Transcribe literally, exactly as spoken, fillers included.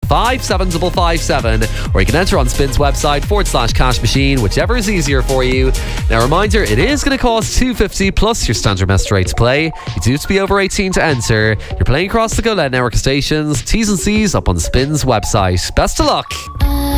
five seven five five seven, or you can enter on Spin's website forward slash cash machine, whichever is easier for you. Now, reminder, it is going to cost two fifty plus your standard message rate to play. You do have to be over eighteen to enter. You're playing across the Go Loud network of stations. T's and C's up on Spin's website. Best of luck.